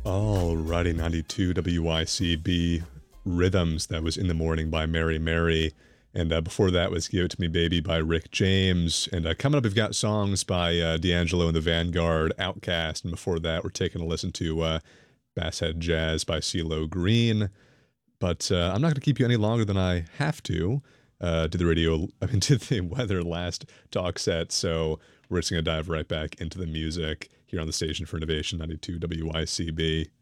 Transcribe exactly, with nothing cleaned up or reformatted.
Alrighty, ninety-two W Y C B Rhythms, that was In the Morning by Mary Mary. And uh, before that was Give It To Me Baby by Rick James. And uh, coming up, we've got songs by uh, D'Angelo and the Vanguard, Outcast. And before that, we're taking a listen to uh, Basshead Jazz by CeeLo Green. But uh, I'm not going to keep you any longer than I have to. Uh, to the radio, I mean, to the weather last talk set. So we're just going to dive right back into the music here on the station for Innovation ninety-two W Y C B.